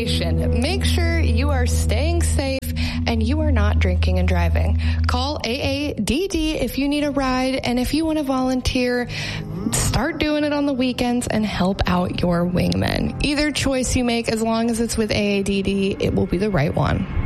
vacation. Make sure you are staying safe and you are not drinking and driving. Call AADD if you need a ride, and if you want to volunteer, start doing it on the weekends and help out your wingmen. Either choice you make, as long as it's with AADD, it will be the right one.